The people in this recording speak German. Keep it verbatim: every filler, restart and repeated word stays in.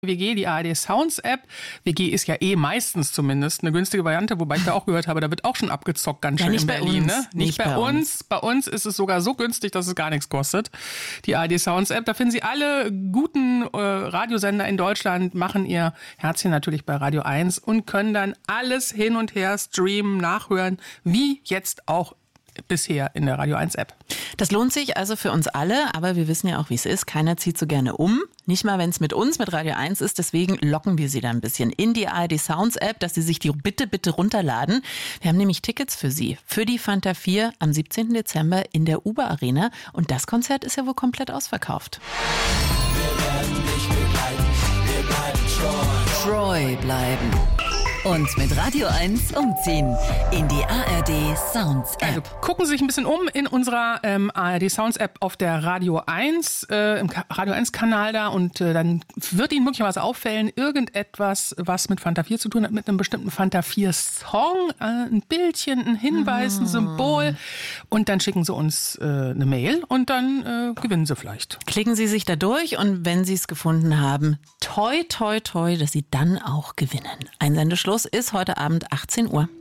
W G, die A R D Sounds App. W G ist ja eh meistens zumindest eine günstige Variante, wobei ich da auch gehört habe, da wird auch schon abgezockt ganz schön ja, in Berlin. Uns. Ne? Nicht, nicht bei, bei uns. uns. Bei uns ist es sogar so günstig, dass es gar nichts kostet. Die A R D Sounds App, da finden Sie alle guten äh, Radiosender in Deutschland, machen ihr Herzchen natürlich bei Radio eins und können dann alles hin und her streamen, nachhören, wie jetzt auch bisher in der Radio eins App. Das lohnt sich also für uns alle, aber wir wissen ja auch, wie es ist. Keiner zieht so gerne um. Nicht mal, wenn es mit uns, mit Radio eins ist. Deswegen locken wir Sie da ein bisschen in die A R D Sounds App, dass Sie sich die bitte, bitte runterladen. Wir haben nämlich Tickets für Sie. Für die Fanta vier am siebzehnten Dezember in der Uber Arena. Und das Konzert ist ja wohl komplett ausverkauft. Wir werden dich begleiten. Wir bleiben treu. Treu bleiben. Und mit Radio eins umziehen in die A R D Sounds App. Also gucken Sie sich ein bisschen um in unserer ähm, A R D Sounds App auf der Radio eins, äh, im Ka- Radio eins Kanal da und äh, dann wird Ihnen möglicherweise auffällen, irgendetwas, was mit Fanta vier zu tun hat, mit einem bestimmten Fanta vier Song, äh, ein Bildchen, ein Hinweis, ein Symbol und dann schicken Sie uns äh, eine Mail und dann äh, gewinnen Sie vielleicht. Klicken Sie sich da durch und wenn Sie es gefunden haben, toi, toi, toi, dass Sie dann auch gewinnen. Einsendeschluss ist heute Abend achtzehn Uhr.